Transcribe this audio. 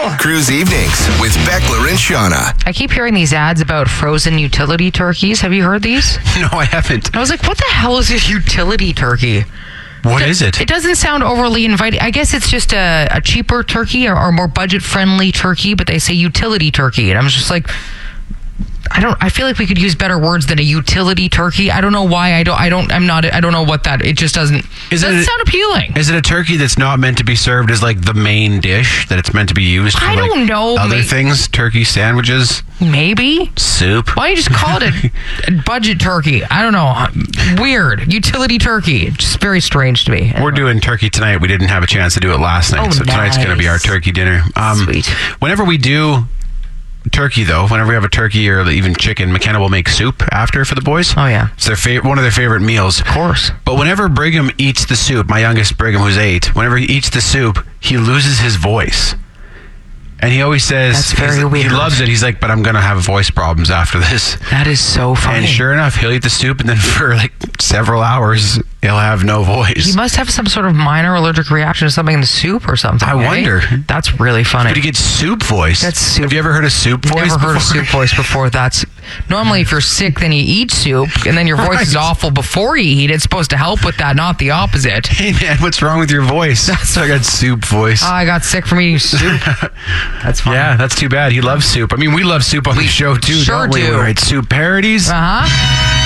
Cruise Evenings with Beckler and Shauna. I keep hearing these ads about frozen utility turkeys. Have you heard these? No, I haven't. I was like, what the hell is a utility turkey? What is it? It doesn't sound overly inviting. I guess it's just a cheaper turkey or more budget-friendly turkey, but they say utility turkey. And I'm just like, I feel like we could use better words than a utility turkey. I don't know why. I don't know what that, it just doesn't sound appealing. Is it a turkey that's not meant to be served as like the main dish, that it's meant to be used for I don't know. other things? Turkey sandwiches? Maybe. Soup? Why don't you just call it a budget turkey? I don't know. Weird. Utility turkey. Just very strange to me. We're doing turkey tonight. We didn't have a chance to do it last night. So tonight's going to be our turkey dinner. Sweet. Whenever we do turkey, though, whenever we have a turkey or even chicken, McKenna will make soup after for the boys. Oh, yeah. It's one of their favorite meals. Of course. But whenever Brigham eats the soup, my youngest Brigham, who's 8, whenever he eats the soup, he loses his voice. And he always says, that's very weird. He loves it. He's like, but I'm going to have voice problems after this. That is so funny. And sure enough, he'll eat the soup, and then for like several hours, he'll have no voice. He must have some sort of minor allergic reaction to something in the soup or something. I wonder. That's really funny. But he gets soup voice. That's soup. Have you ever heard of soup voice Never heard of before? soup voice before. That's normally if you're sick, then you eat soup, and then your voice is awful before you eat. It's supposed to help with that, not the opposite. Hey man, what's wrong with your voice? So I got soup voice. I got sick from eating soup. That's funny. Yeah, that's too bad. He loves soup. I mean, we love soup on the show too, sure don't we? do. We write soup parodies. Uh-huh.